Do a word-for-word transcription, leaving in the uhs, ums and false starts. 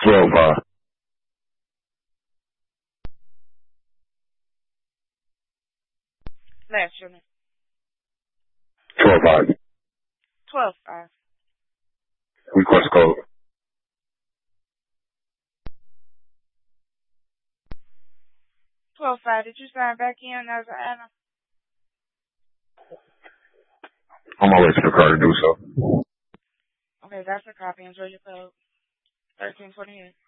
twelve five. Last unit. twelve five. twelve five. Request code. twelve five. Did you sign back in as an Anna? On my way to the car to do so. Okay, that's a copy. Enjoy your code. thirteen twenty-eight.